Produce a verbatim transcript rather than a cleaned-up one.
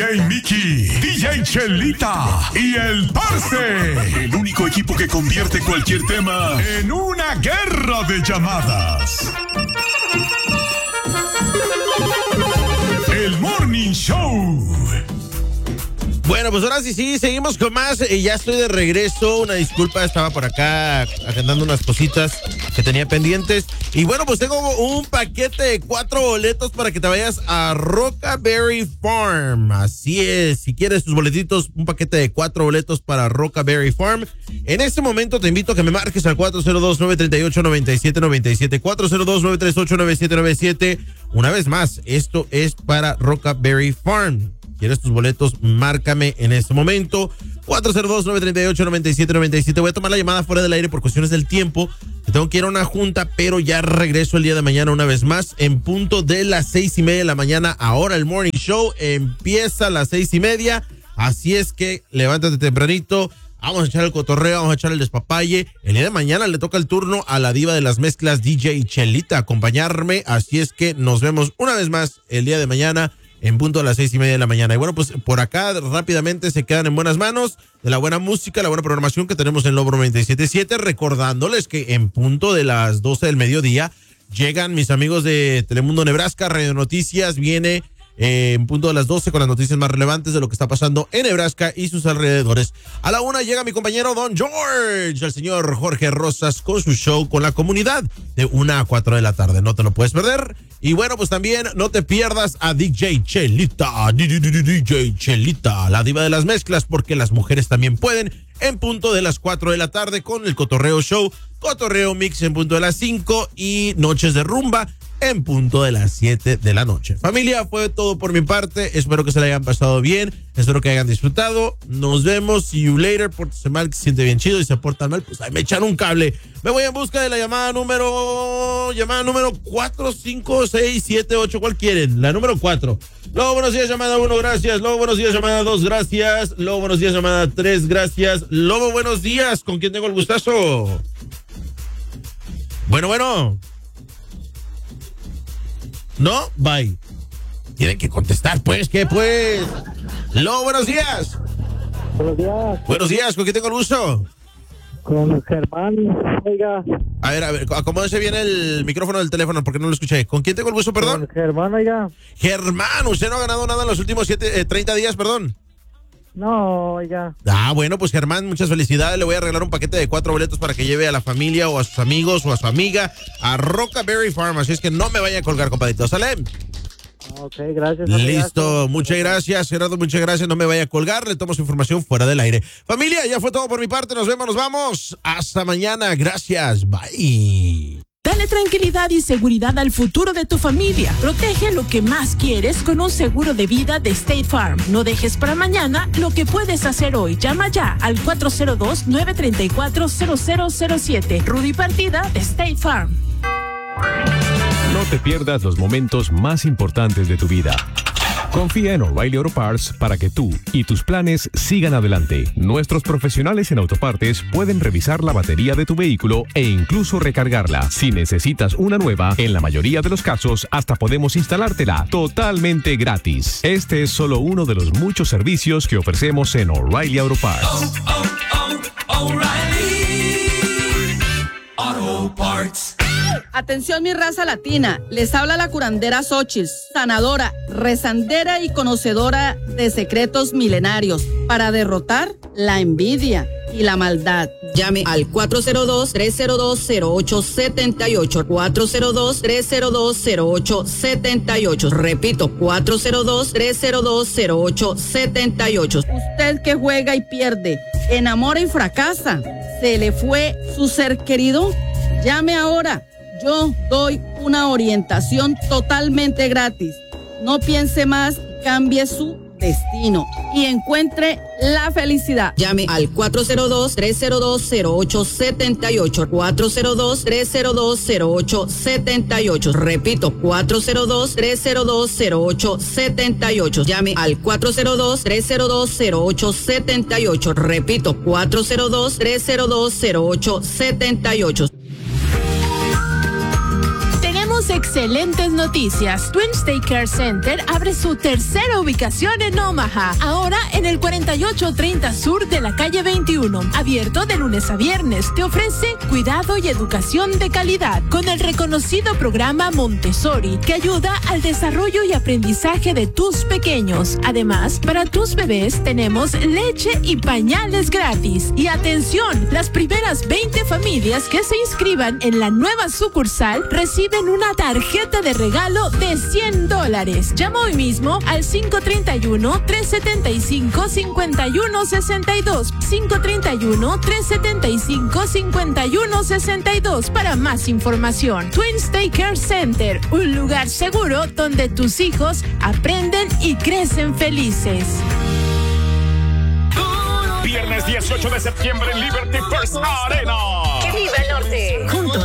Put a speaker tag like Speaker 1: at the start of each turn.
Speaker 1: J Mickey, D J Chelita y el Parce. El único equipo que convierte cualquier tema en una guerra de llamadas. El Morning Show.
Speaker 2: Bueno, pues ahora sí, sí, seguimos con más. Eh, ya estoy de regreso. Una disculpa, estaba por acá agendando unas cositas que tenía pendientes. Y bueno, pues tengo un paquete de cuatro boletos para que te vayas a Rockaberry Farm. Así es, si quieres tus boletitos, un paquete de cuatro boletos para Rockaberry Farm. En este momento te invito a que me marques al cuatro cero dos, nueve tres ocho, nueve siete nueve siete, cuatro cero dos, nueve tres ocho, nueve siete nueve siete. Una vez más, esto es para Rockaberry Farm. ¿Quieres tus boletos? Márcame en este momento. cuatro cero dos, nueve tres ocho, nueve siete nueve siete. Voy a tomar la llamada fuera del aire por cuestiones del tiempo. Tengo que ir a una junta, pero ya regreso el día de mañana una vez más en punto de las seis y media de la mañana. Ahora el Morning Show empieza a las seis y media. Así es que levántate tempranito. Vamos a echar el cotorreo, vamos a echar el despapalle. El día de mañana le toca el turno a la diva de las mezclas D J Chelita acompañarme. Así es que nos vemos una vez más el día de mañana en punto a las seis y media de la mañana. Y bueno, pues por acá rápidamente se quedan en buenas manos de la buena música, la buena programación que tenemos en Logro noventa y siete punto siete. Recordándoles que en punto de las doce del mediodía llegan mis amigos de Telemundo Nebraska, Radio Noticias. Viene eh, en punto de las doce con las noticias más relevantes de lo que está pasando en Nebraska y sus alrededores. A la una llega mi compañero Don George, el señor Jorge Rosas, con su show con la comunidad de una a cuatro de la tarde. No te lo puedes perder. Y bueno, pues también no te pierdas a D J Chelita, D J Chelita, la diva de las mezclas, porque las mujeres también pueden, en punto de las cuatro de la tarde con el Cotorreo Show, Cotorreo Mix en punto de las cinco y Noches de Rumba en punto de las siete de la noche. Familia, fue todo por mi parte. Espero que se la hayan pasado bien. Espero que hayan disfrutado. Nos vemos. See you later. Pórtese mal, que se siente bien chido. Y se portan mal, pues ahí me echan un cable. Me voy en busca de la llamada número... Llamada número cuatro, cinco, seis, siete, ocho. ¿Cuál quieren? La número cuatro. Luego, buenos días, llamada uno, gracias. Luego, buenos días, llamada dos, gracias. Luego, buenos días, llamada tres, gracias. Luego, buenos días. ¿Con quién tengo el gustazo? Bueno, bueno. No, bye. Tienen que contestar, pues, ¿qué, pues? Luego, buenos días.
Speaker 3: Buenos días.
Speaker 2: Buenos días, ¿con quién tengo el gusto?
Speaker 3: Con Germán, oiga.
Speaker 2: A ver, a ver, acomódese bien el micrófono del teléfono porque no lo escuché. ¿Con quién tengo el gusto, perdón?
Speaker 3: Con Germán, oiga.
Speaker 2: Germán, usted no ha ganado nada en los últimos siete, eh, treinta días, perdón.
Speaker 3: No, oiga.
Speaker 2: Ah, bueno, pues Germán, muchas felicidades. Le voy a regalar un paquete de cuatro boletos para que lleve a la familia o a sus amigos o a su amiga a Rockaberry Farm. Así es que no me vaya a colgar, compadrito. ¿Sale?
Speaker 3: Ok, gracias.
Speaker 2: Listo,
Speaker 3: gracias.
Speaker 2: muchas gracias, Gerardo, muchas gracias. No me vaya a colgar, le tomo su información fuera del aire. Familia, ya fue todo por mi parte. Nos vemos, nos vamos. Hasta mañana. Gracias. Bye.
Speaker 4: Dale tranquilidad y seguridad al futuro de tu familia. Protege lo que más quieres con un seguro de vida de State Farm. No dejes para mañana lo que puedes hacer hoy. Llama ya al cuatro cero dos, nueve tres cuatro, cero cero cero siete. Rudy Partida de State Farm.
Speaker 5: No te pierdas los momentos más importantes de tu vida. Confía en O'Reilly Auto Parts para que tú y tus planes sigan adelante. Nuestros profesionales en autopartes pueden revisar la batería de tu vehículo e incluso recargarla. Si necesitas una nueva, en la mayoría de los casos hasta podemos instalártela totalmente gratis. Este es solo uno de los muchos servicios que ofrecemos en O'Reilly Auto Parts.
Speaker 6: Oh, oh, oh, O'Reilly Auto Parts.
Speaker 7: Atención, mi raza latina, les habla la curandera Xochitl, sanadora, rezandera y conocedora de secretos milenarios para derrotar la envidia y la maldad. Llame al cuatro cero dos, tres cero dos, cero ocho siete ocho, cuatro cero dos, tres cero dos, cero ocho siete ocho. Repito, cuatro cero dos, tres cero dos, cero ocho siete ocho. Usted que juega y pierde, enamora y fracasa, ¿se le fue su ser querido? Llame ahora. Yo doy una orientación totalmente gratis. No piense más, cambie su destino y encuentre la felicidad. Llame al cuatro cero dos, tres cero dos, cero ocho siete ocho, cuatro cero dos, tres cero dos, cero ocho siete ocho. Repito, cuatro cero dos, tres cero dos, cero ocho siete ocho. Llame al cuatro cero dos, tres cero dos, cero ocho siete ocho. Repito, cuatro cero dos, tres cero dos, cero ocho siete ocho.
Speaker 4: excelentes noticias. Twins Daycare Center abre su tercera ubicación en Omaha, ahora en el cuarenta y ocho treinta Sur de la calle veintiuno. Abierto de lunes a viernes, te ofrece cuidado y educación de calidad con el reconocido programa Montessori, que ayuda al desarrollo y aprendizaje de tus pequeños. Además, para tus bebés tenemos leche y pañales gratis. Y atención, las primeras veinte familias que se inscriban en la nueva sucursal reciben una tarjeta de regalo de cien dólares. Llama hoy mismo al cinco tres uno, tres siete cinco, cinco uno seis dos, cinco tres uno, tres siete cinco, cinco uno seis dos para más información. Twins Daycare Center, un lugar seguro donde tus hijos aprenden y crecen felices.
Speaker 1: Viernes dieciocho de septiembre en Liberty First Arena.
Speaker 8: ¡Que viva el norte!